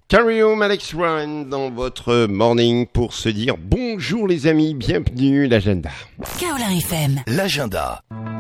Carry Home Alex Ryan dans votre morning pour se dire bonjour les amis, bienvenue l'agenda. Kaolin FM. L'agenda.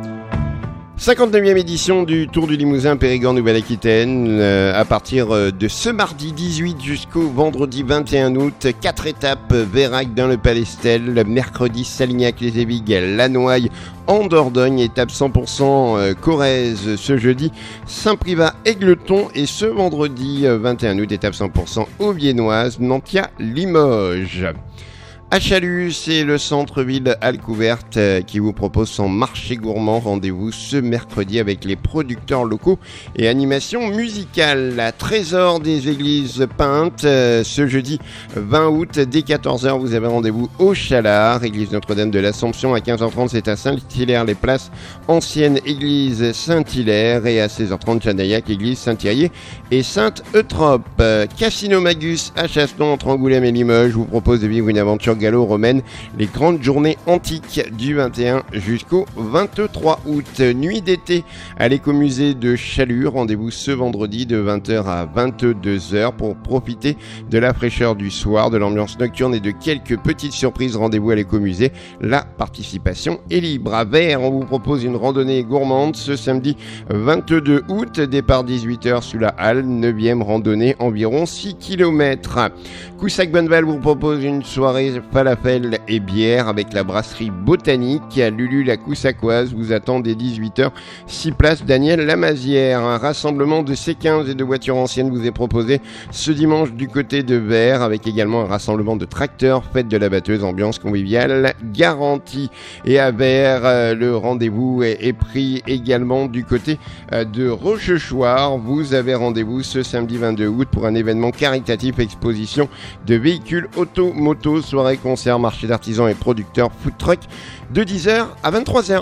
59e édition du Tour du Limousin Périgord Nouvelle-Aquitaine à partir de ce mardi 18 jusqu'au vendredi 21 août. 4 étapes, Vérac dans le Palestel, mercredi Salignac-les-Évigues, Lannoy en Dordogne, étape 100% Corrèze ce jeudi, Saint-Privat-Égleton et ce vendredi 21 août, étape 100% Aubiennoise, Nantia-Limoges. À Chalus, c'est le centre-ville Alcouverte qui vous propose son marché gourmand. Rendez-vous ce mercredi avec les producteurs locaux et animation musicale. La Trésor des Églises peintes, ce jeudi 20 août, dès 14h, vous avez rendez-vous au Chalard. Église Notre-Dame de l'Assomption à 15h30, c'est à Saint-Hilaire, les places ancienne église Saint-Hilaire. Et à 16h30, Chanaillac, église Saint-Thierry et Sainte-Eutrope. Casino Magus à Chastelon, entre Angoulême et Limoges, vous propose de vivre une aventure gallo-romaine, les grandes journées antiques du 21 jusqu'au 23 août. Nuit d'été à l'écomusée de Chalus, rendez-vous ce vendredi de 20h à 22h pour profiter de la fraîcheur du soir, de l'ambiance nocturne et de quelques petites surprises. Rendez-vous à l'écomusée, la participation est libre. À Vers, on vous propose une randonnée gourmande ce samedi 22 août, départ 18h sous la halle, 9e randonnée, environ 6 km. Coussac-Bonneval vous propose une soirée falafel et bière avec la brasserie botanique. Lulu la Coussacoise vous attend dès 18h, 6 places Daniel Lamazière. Un rassemblement de C15 et de voitures anciennes vous est proposé ce dimanche du côté de Vers, avec également un rassemblement de tracteurs, fête de la batteuse, ambiance conviviale garantie. Et à Vers, le rendez-vous est pris également du côté de Rochechouart. Vous avez rendez-vous ce samedi 22 août pour un événement caritatif, exposition de véhicules auto-moto, soirée concert, marché d'artisans et producteurs, food truck de 10h à 23h.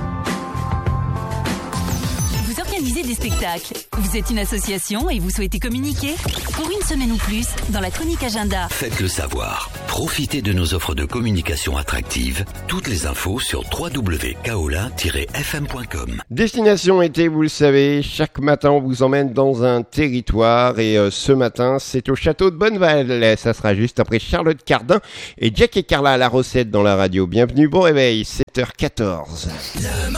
Vous organisez des spectacles, vous êtes une association et vous souhaitez communiquer? Pour une semaine ou plus, dans la chronique agenda. Faites-le savoir. Profitez de nos offres de communication attractives. Toutes les infos sur www.kaolin-fm.com. Destination été, vous le savez, chaque matin on vous emmène dans un territoire et ce matin c'est au château de Bonneval. Ça sera juste après Charlotte Cardin et Jack et Carla à la recette dans la radio. Bienvenue, bon réveil, 7h14. Le